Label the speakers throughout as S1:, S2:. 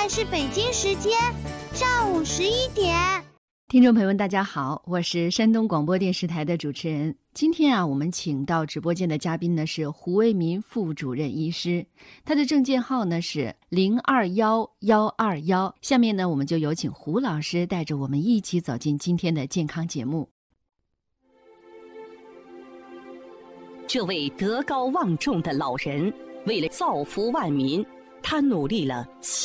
S1: 是北京时间上午11点。
S2: 听众朋友们，大家好，我是山东广播电视台的主持人。今天我们请到直播间的嘉宾呢是胡为民副主任医师，他的证件号呢是021121。下面呢，我们就有请胡老师带着我们一起走进今天的健康节目。
S3: 这位德高望重的老人，为了造福万民，他努力了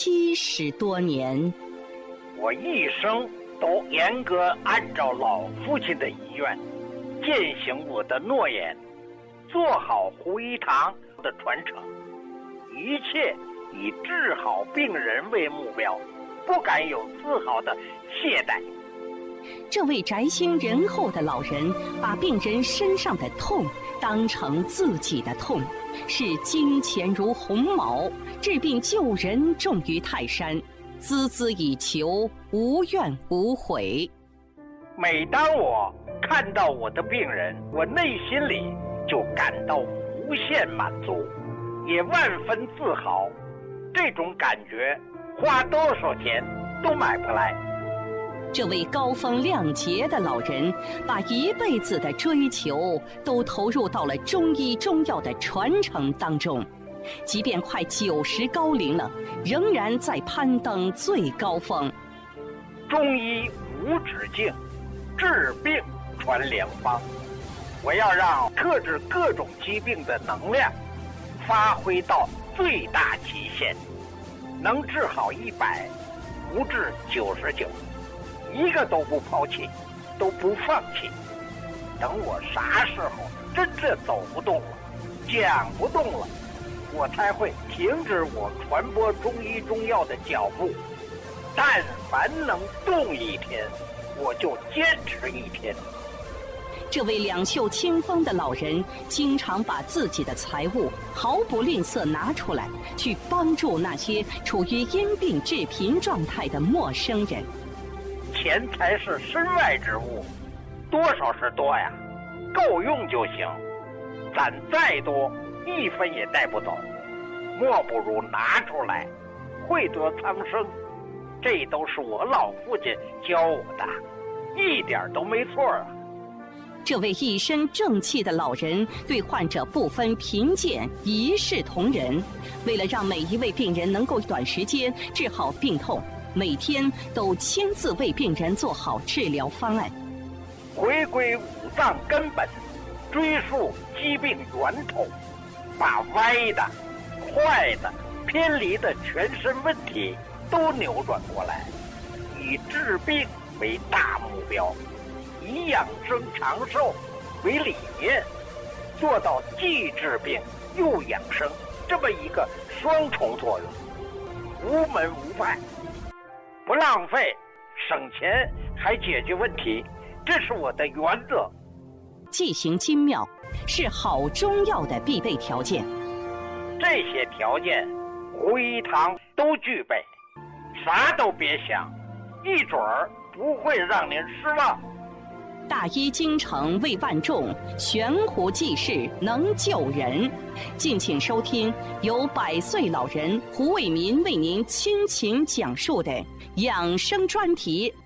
S3: 70多年。
S4: 我一生都严格按照老父亲的遗愿，践行我的诺言，做好胡一堂的传承，一切以治好病人为目标，不敢有丝毫的懈怠。
S3: 这位宅心仁厚的老人，把病人身上的痛当成自己的痛，视金钱如鸿毛，治病救人重于泰山，孜孜以求，无怨无悔。
S4: 每当我看到我的病人，我内心里就感到无限满足，也万分自豪。这种感觉花多少钱都买不来。
S3: 这位高风亮节的老人，把一辈子的追求都投入到了中医中药的传承当中，即便快90高龄了，仍然在攀登最高峰。
S4: 中医无止境，治病传良方。我要让克制各种疾病的能量发挥到最大极限，能治好100，不治99，一个都不抛弃，都不放弃。等我啥时候真正走不动了，讲不动了，我才会停止我传播中医中药的脚步。但凡能动一天，我就坚持一天。
S3: 这位两袖清风的老人，经常把自己的财物毫不吝啬拿出来，去帮助那些处于因病致贫状态的陌生人。
S4: 钱财是身外之物，多少是多呀，够用就行。攒再多，1分也带不走，莫不如拿出来，惠得苍生。这都是我老父亲教我的，一点都没错啊。
S3: 这位一身正气的老人，对患者不分贫贱，一视同仁。为了让每一位病人能够短时间治好病痛，每天都亲自为病人做好治疗方案，
S4: 回归五脏根本，追溯疾病源头，把歪的、坏的、偏离的全身问题都扭转过来，以治病为大目标，以养生长寿为理念，做到既治病又养生这么一个双重作用，无门无派，不浪费，省钱还解决问题，这是我的原则。
S3: 剂行精妙是好中药的必备条件，
S4: 这些条件胡一堂都具备，啥都别想，一准儿不会让您失望。
S3: 大医精诚为万众，悬壶济世能救人。敬请收听由100岁老人胡为民为您倾情讲述的养生专题。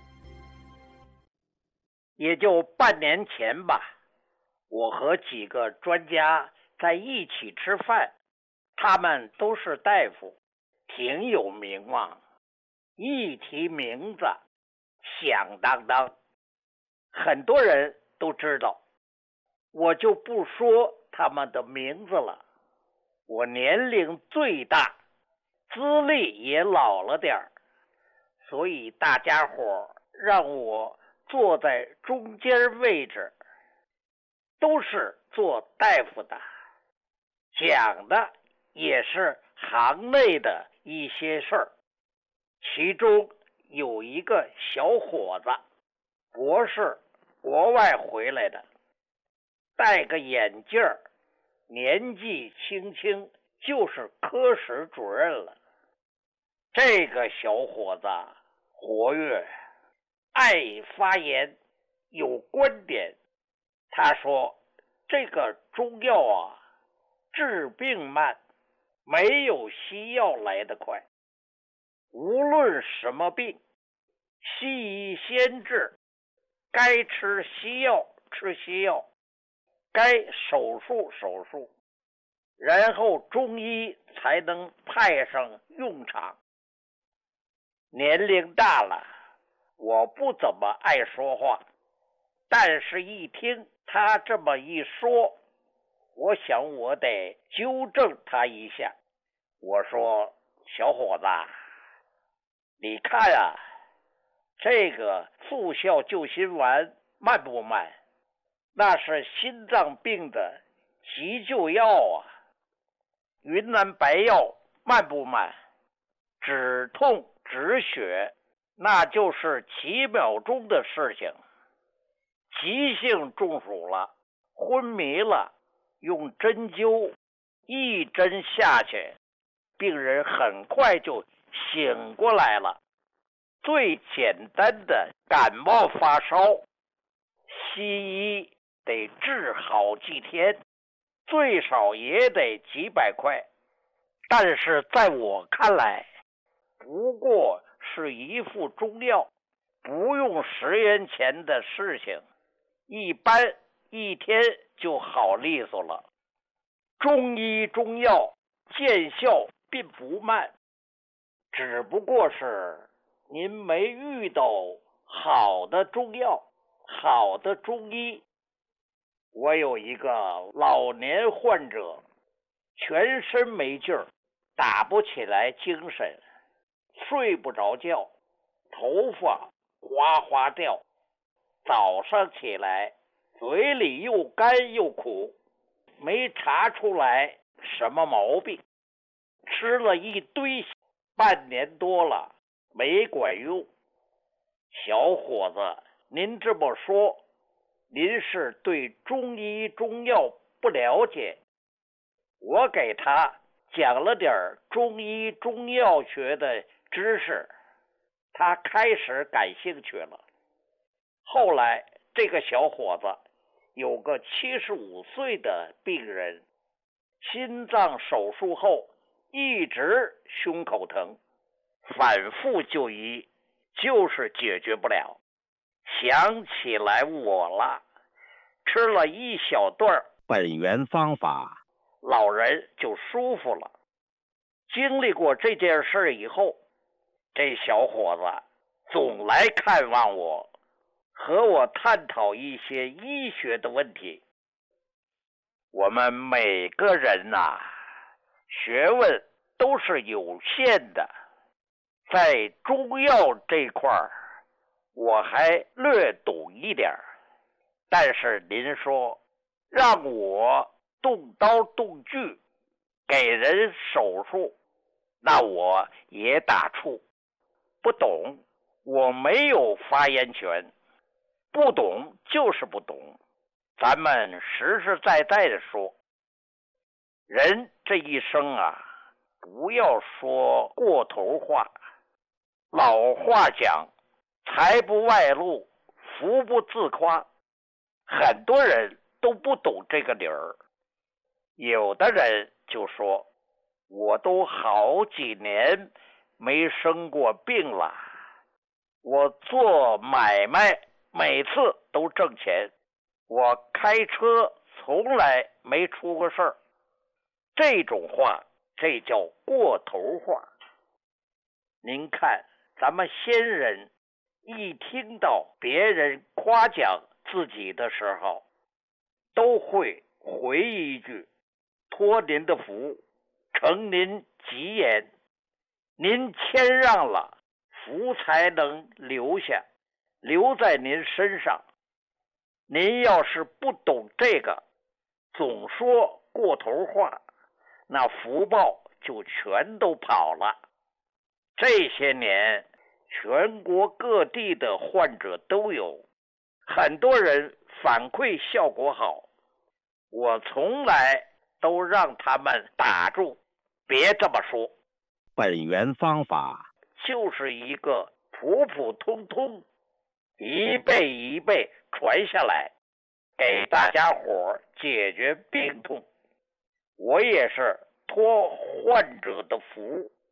S4: 也就半年前吧，我和几个专家在一起吃饭，他们都是大夫，挺有名望，一提名字响当当，很多人都知道。我就不说他们的名字了，我年龄最大，资历也老了点儿，所以大家伙让我坐在中间位置，都是做大夫的，讲的也是行内的一些事儿。其中有一个小伙子，博士，国外回来的，戴个眼镜儿，年纪轻轻就是科室主任了。这个小伙子活跃，爱发言，有观点。他说这个中药啊，治病慢，没有西药来得快。 无论什么病，西医先治，该吃西药吃西药，该手术手术，然后中医才能派上用场。年龄大了，我不怎么爱说话，但是一听他这么一说，我想我得纠正他一下。我说，小伙子，你看啊，这个速效救心丸慢不慢？那是心脏病的急救药啊。云南白药慢不慢？止痛止血，那就是几秒钟的事情。急性中暑了，昏迷了，用针灸一针下去，病人很快就醒过来了。最简单的感冒发烧，西医得治好几天，最少也得几百块，但是在我看来，不过是一副中药，不用10元钱的事情，一般一天就好利索了。中医中药见效并不慢，只不过是您没遇到好的中药，好的中医。我有一个老年患者，全身没劲儿，打不起来精神，睡不着觉，头发哗哗掉，早上起来嘴里又干又苦，没查出来什么毛病，吃了一堆，半年多了没管用。小伙子，您这么说，您是对中医中药不了解。我给他讲了点中医中药学的知识，他开始感兴趣了。后来这个小伙子有个75岁的病人，心脏手术后一直胸口疼，反复就医，就是解决不了。想起来我了，吃了一小段本源方法，老人就舒服了。经历过这件事以后，这小伙子总来看望我，和我探讨一些医学的问题。我们每个人呐，学问都是有限的，在中药这块儿我还略懂一点，但是您说让我动刀动锯给人手术，那我也打怵，不懂，我没有发言权，不懂就是不懂。咱们实实在在的说，人这一生啊，不要说过头话。老话讲，财不外露，福不自夸。很多人都不懂这个理儿。有的人就说，我都好几年没生过病了，我做买卖每次都挣钱，我开车从来没出过事儿。这种话，这叫过头话。您看，咱们先人一听到别人夸奖自己的时候，都会回一句，托您的福，承您吉言，您谦让了，福才能留下，留在您身上。您要是不懂这个，总说过头话，那福报就全都跑了。这些年全国各地的患者都有，很多人反馈效果好，我从来都让他们打住，别这么说。本源方法就是一个普普通通，一辈一辈传下来，给大家伙解决病痛。我也是托患者的福，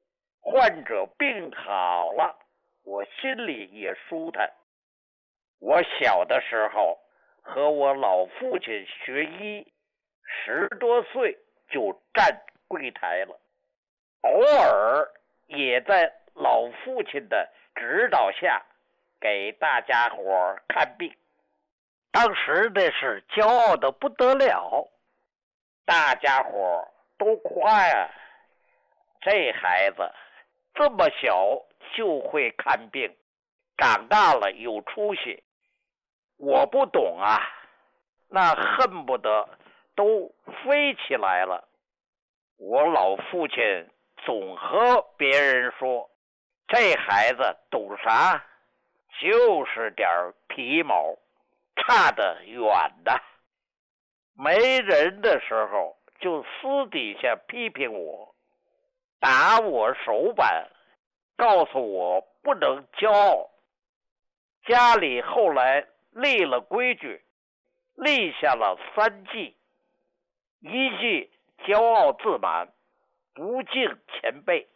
S4: 患者病好了，我心里也舒坦。我小的时候和我老父亲学医，10多岁就站柜台了，偶尔也在老父亲的指导下给大家伙看病。当时那是骄傲的不得了，大家伙都夸呀，这孩子这么小就会看病，长大了有出息。我不懂啊，那恨不得都飞起来了。我老父亲总和别人说，这孩子懂啥？就是点皮毛，差得远的。没人的时候就私底下批评我，打我手板，告诉我不能骄傲。家里后来立了规矩，立下了3忌：1忌骄傲自满，不敬前辈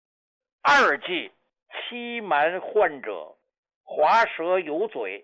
S4: ；2忌欺瞒患者，滑舌有嘴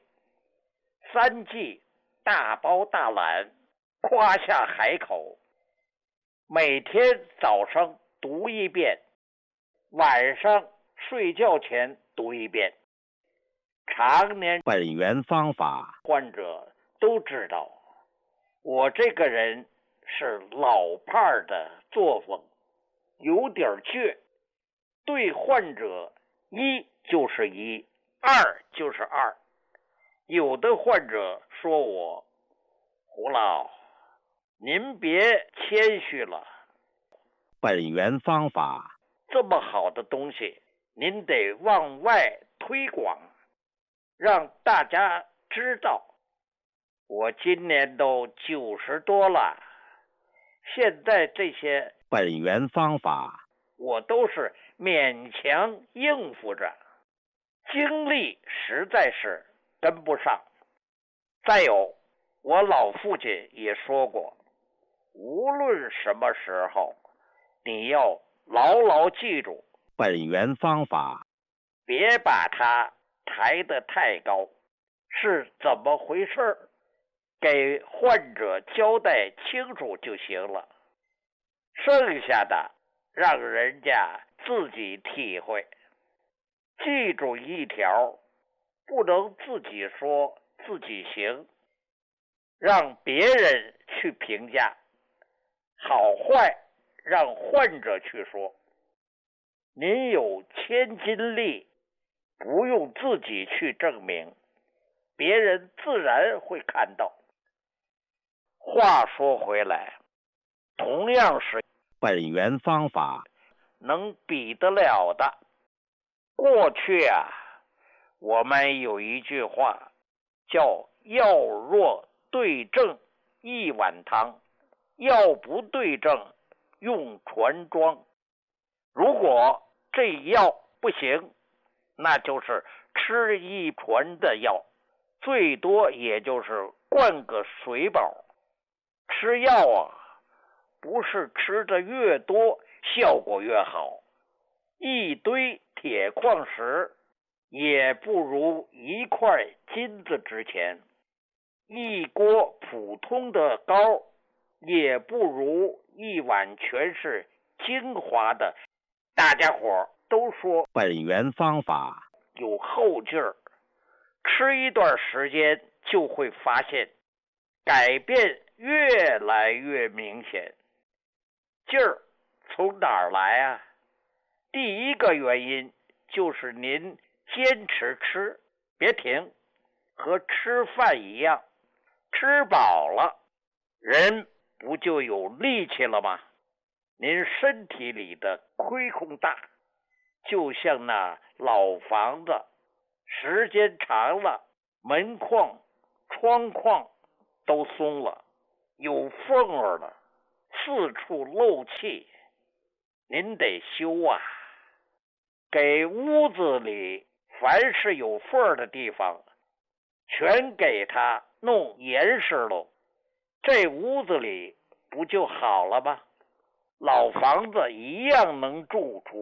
S4: ；3忌大包大揽，夸下海口。每天早上读1遍，晚上睡觉前读1遍。常年
S5: 本源方法
S4: 患者都知道，我这个人是老派的作风，有点倔。对患者1就是1，2就是2。有的患者说我，胡老，您别谦虚了，
S5: 本源方法
S4: 这么好的东西，您得往外推广，让大家知道。我今年都90多了，现在这些
S5: 本源方法
S4: 我都是勉强应付着，精力实在是跟不上。再有，我老父亲也说过，无论什么时候，你要牢牢记住
S5: 本源方法，
S4: 别把它抬得太高。是怎么回事？给患者交代清楚就行了，剩下的让人家自己体会。记住一条，不能自己说自己行，让别人去评价，好坏让患者去说。您有千斤力，不用自己去证明，别人自然会看到。话说回来，同样是
S5: 本源方法
S4: 能比得了的。过去啊，我们有一句话叫药若对症一碗汤，药不对症用船装。如果这药不行，那就是吃1船的药，最多也就是灌个水饱。吃药啊，不是吃的越多效果越好，一堆铁矿石也不如1块金子值钱，一锅普通的膏也不如一碗全是精华的。大家伙都说
S5: 本源方法
S4: 有后劲儿，吃一段时间就会发现改变越来越明显。劲儿从哪儿来啊？第一个原因就是您坚持吃，别停，和吃饭一样，吃饱了人不就有力气了吗？您身体里的亏空大，就像那老房子，时间长了，门框、窗框都松了，有缝儿了，四处漏气，您得修啊。给屋子里凡是有缝儿的地方，全给它弄严实喽，这屋子里不就好了吗？老房子一样能住出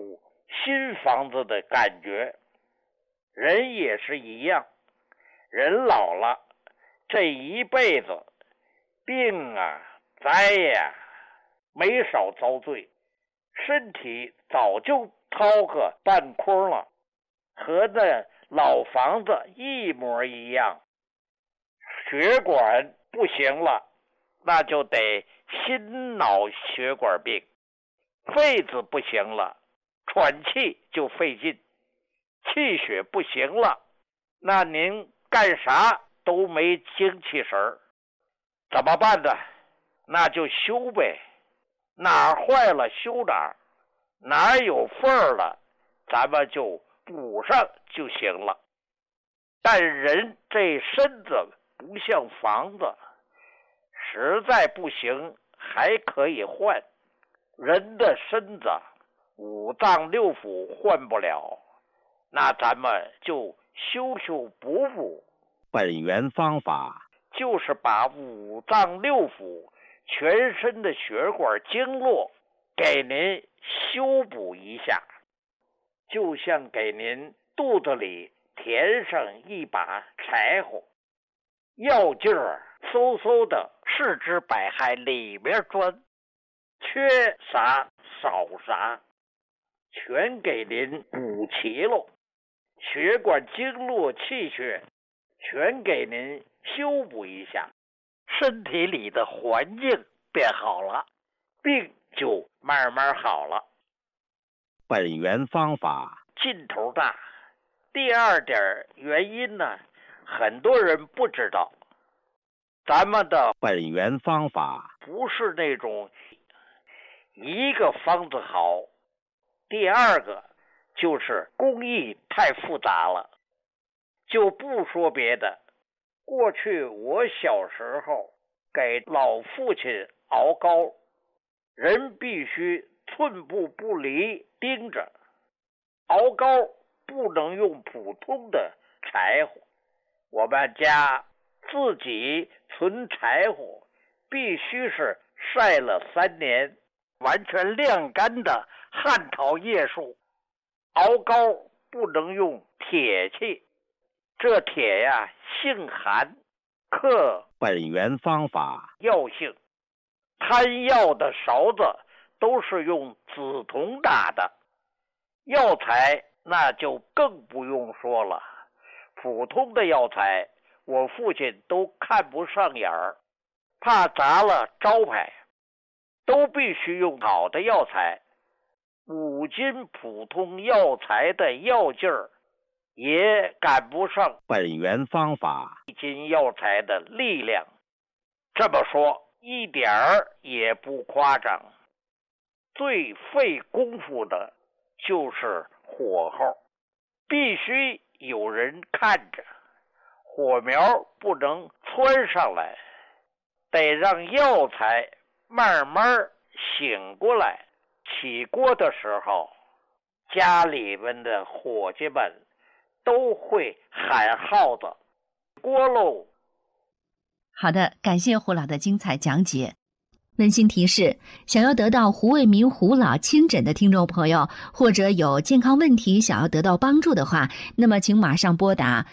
S4: 新房子的感觉。人也是一样，人老了，这一辈子病啊灾呀没少遭罪，身体早就掏个半空了，和那老房子一模一样。血管不行了，那就得心脑血管病；肺子不行了，喘气就费劲；气血不行了，那您干啥都没精气神儿。怎么办呢？那就修呗，哪儿坏了修哪儿，哪儿有缝儿了，咱们就补上就行了。但人这身子不像房子，实在不行还可以换。人的身子五脏六腑换不了，那咱们就修修补补。
S5: 本源方法
S4: 就是把五脏六腑全身的血管经络给您修补一下，就像给您肚子里填上一把柴火，药劲儿嗖嗖的四肢百骸里面钻，缺啥少啥全给您补齐了，血管经络气血全给您修补一下，身体里的环境变好了，病就慢慢好了。
S5: 本源方法
S4: 劲头大。第二点原因呢，很多人不知道，咱们的
S5: 本源方法
S4: 不是那种一个方子好，第二个就是工艺太复杂了。就不说别的，过去我小时候给老父亲熬膏，人必须寸步不离盯着，熬膏不能用普通的柴火，我们家自己存柴火必须是晒了3年完全晾干的旱桃叶树，熬膏不能用铁器，这铁呀性寒，克
S5: 本源方法
S4: 药性，摊药的勺子都是用紫铜打的，药材那就更不用说了，普通的药材我父亲都看不上眼儿，怕砸了招牌，都必须用好的药材。5斤普通药材的药劲儿也赶不上
S5: 本源方法
S4: 1斤药材的力量。这么说一点儿也不夸张。最费功夫的就是火候，必须有人看着，火苗不能窜上来，得让药材慢慢醒过来。起锅的时候，家里面的伙计们都会喊号子，锅喽。
S2: 好的，感谢胡老的精彩讲解。温馨提示，想要得到胡为民胡老亲诊的听众朋友，或者有健康问题想要得到帮助的话，那么请马上拨打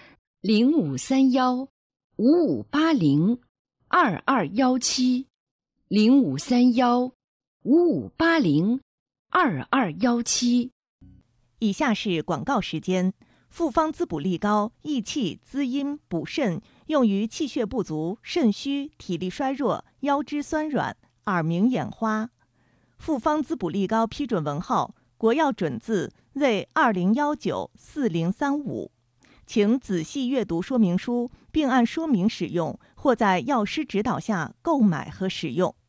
S2: 0531-5580-2217 0531-5580-2217。
S6: 以下是广告时间。复方滋补力高，益气滋阴补肾，用于气血不足、肾虚、体力衰弱、腰肢酸软、耳鸣眼花。复方滋补力高批准文号：国药准字为20194035，请仔细阅读说明书，并按说明使用，或在药师指导下购买和使用。